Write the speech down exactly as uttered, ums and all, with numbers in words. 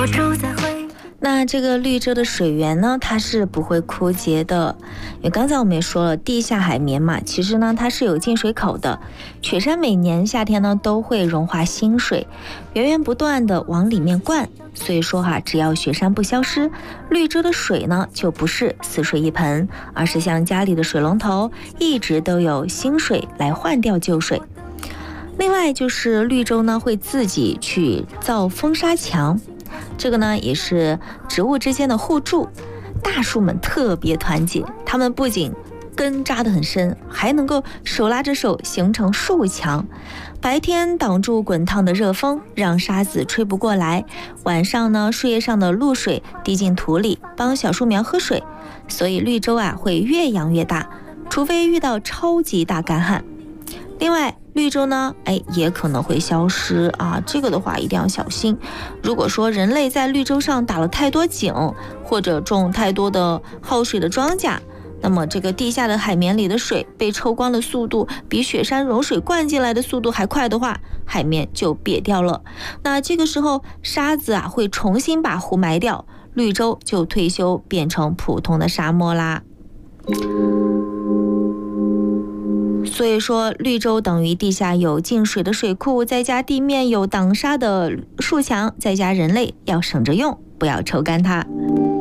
那这个绿洲的水源呢，它是不会枯竭的，因为刚才我们也说了，地下海绵嘛，其实呢它是有进水口的。雪山每年夏天呢都会融化新水，源源不断的往里面灌，所以说哈、啊，只要雪山不消失，绿洲的水呢就不是死水一盆，而是像家里的水龙头，一直都有新水来换掉旧水。另外就是绿洲呢会自己去造风沙墙。这个呢也是植物之间的互助，大树们特别团结，它们不仅根扎得很深，还能够手拉着手形成树墙。白天挡住滚烫的热风，让沙子吹不过来；晚上呢，树叶上的露水滴进土里，帮小树苗喝水。所以绿洲啊会越养越大，除非遇到超级大干旱。另外绿洲呢，哎，也可能会消失啊，这个的话一定要小心。如果说人类在绿洲上打了太多井，或者种太多的耗水的庄稼，那么这个地下的海绵里的水被抽光的速度比雪山融水灌进来的速度还快的话，海绵就瘪掉了。那这个时候沙子啊会重新把湖埋掉，绿洲就退休变成普通的沙漠啦。所以说绿洲等于地下有进水的水库，再加地面有挡沙的树墙，再加人类要省着用，不要抽干它。